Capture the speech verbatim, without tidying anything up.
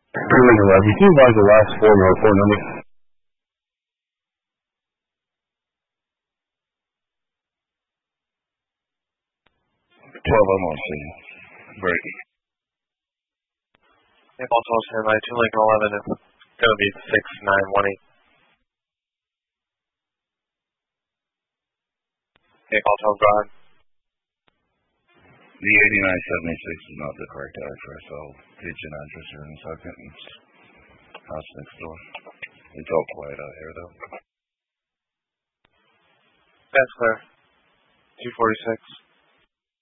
Number eleven. Can you advise the last four no four numbers? twelve, I'm on C. Break. If all twelve stand by, two Lincoln eleven is going to be six nine one eight. If all twelve, go ahead. The eighty-nine seventy-six is not the correct address. I'll get you an address here in a second. It's house next door. It's all quiet out here, though. That's clear. two forty-six.